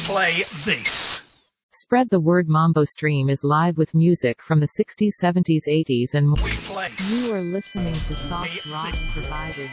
play this. Spread the Word Mambo Stream is live with music from the 60s, 70s, 80s and more. We play. You are listening to soft rock provided